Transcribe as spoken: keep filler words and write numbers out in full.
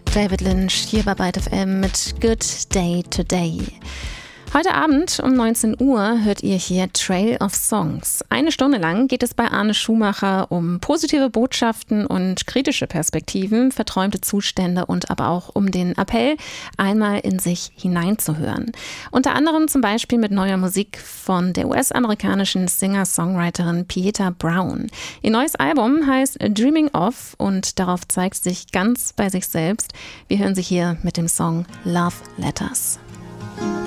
David Lynch hier bei Byte F M mit Good Day Today. Heute Abend um neunzehn Uhr hört ihr hier Trail of Songs. Eine Stunde lang geht es bei Arne Schumacher um positive Botschaften und kritische Perspektiven, verträumte Zustände und aber auch um den Appell, einmal in sich hineinzuhören. Unter anderem zum Beispiel mit neuer Musik von der U S-amerikanischen Singer-Songwriterin Pieta Brown. Ihr neues Album heißt Dreaming Of und darauf zeigt sie sich ganz bei sich selbst. Wir hören sie hier mit dem Song Love Letters.